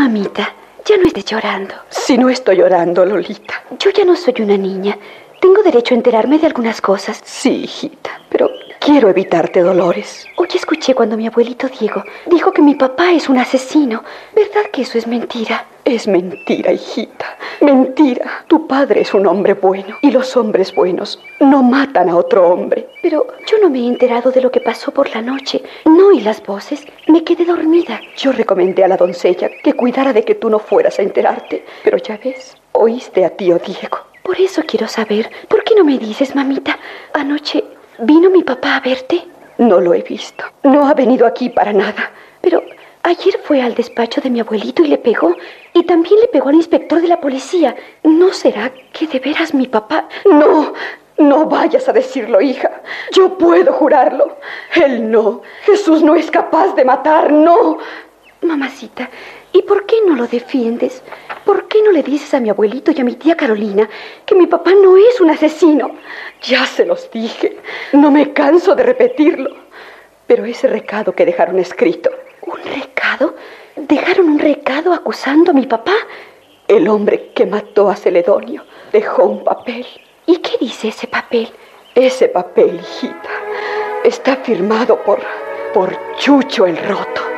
Mamita, ya no estés llorando. Si no estoy llorando, Lolita. Yo ya no soy una niña. Tengo derecho a enterarme de algunas cosas. Sí, hijita, pero quiero evitarte dolores. Hoy escuché cuando mi abuelito Diego dijo que mi papá es un asesino. ¿Verdad que eso es mentira? Es mentira, hijita. Mentira. Tu padre es un hombre bueno y los hombres buenos no matan a otro hombre. Pero yo no me he enterado de lo que pasó por la noche. No oí las voces. Me quedé dormida. Yo recomendé a la doncella que cuidara de que tú no fueras a enterarte. Pero ya ves, oíste a tío Diego. Por eso quiero saber. ¿Por qué no me dices, mamita? Anoche vino mi papá a verte. No lo he visto. No ha venido aquí para nada. Pero ayer fue al despacho de mi abuelito y le pegó. Y también le pegó al inspector de la policía. ¿No será que de veras mi papá...? No, no vayas a decirlo, hija. Yo puedo jurarlo. Él no. Jesús no es capaz de matar, no. Mamacita, ¿y por qué no lo defiendes? ¿Por qué no le dices a mi abuelito y a mi tía Carolina que mi papá no es un asesino? Ya se los dije. No me canso de repetirlo. Pero ese recado que dejaron escrito... ¿Un recado? ¿Dejaron un recado acusando a mi papá? El hombre que mató a Celedonio dejó un papel. ¿Y qué dice ese papel? Ese papel, hijita, está firmado por Chucho el Roto.